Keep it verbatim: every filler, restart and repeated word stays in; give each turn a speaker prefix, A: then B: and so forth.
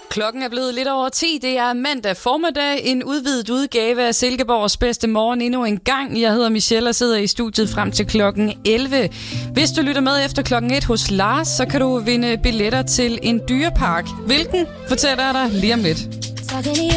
A: Klokken er blevet lidt over ti. Det er mandag formiddag. En udvidet udgave af Silkeborgs bedste morgen endnu en gang. Jeg hedder Michelle og sidder i studiet frem til klokken elleve. Hvis du lytter med efter klokken et hos Lars, så kan du vinde billetter til en dyrepark. Hvilken fortæller jeg dig lige om lidt.